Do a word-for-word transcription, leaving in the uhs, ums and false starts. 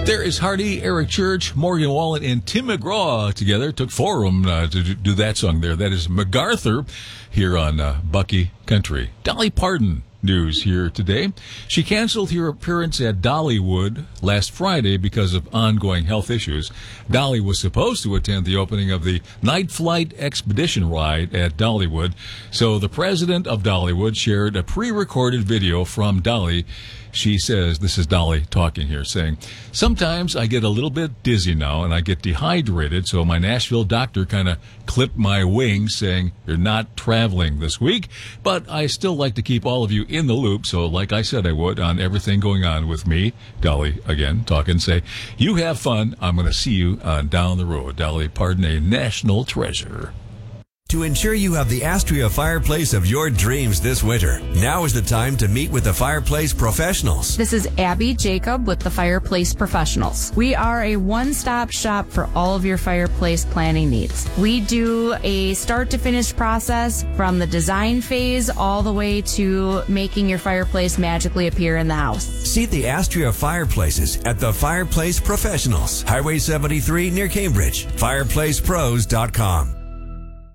There is Hardy, Eric Church, Morgan Wallen, and Tim McGraw together. Took four of them uh, to do that song there. That is MacArthur here on uh, Bucky Country. Dolly Parton news here today. She canceled her appearance at Dollywood last Friday because of ongoing health issues. Dolly was supposed to attend the opening of the Night Flight Expedition ride at Dollywood, so the president of Dollywood shared a pre-recorded video from Dolly. She says, this is Dolly talking here, saying, "Sometimes I get a little bit dizzy now and I get dehydrated, so my Nashville doctor kind of clipped my wings saying, you're not traveling this week, but I still like to keep all of you in the loop, so like I said I would on everything going on with me." Dolly, again, talking, say, "You have fun. I'm going to see you uh, down the road." Dolly Parton, a national treasure. To ensure you have the Astria fireplace of your dreams this winter, now is the time to meet with the fireplace professionals. This is Abby Jacob with the Fireplace Professionals. We are a one-stop shop for all of your fireplace planning needs. We do a start-to-finish process from the design phase all the way to making your fireplace magically appear in the house. See the Astria fireplaces at the Fireplace Professionals, Highway seventy-three near Cambridge, fireplace pros dot com.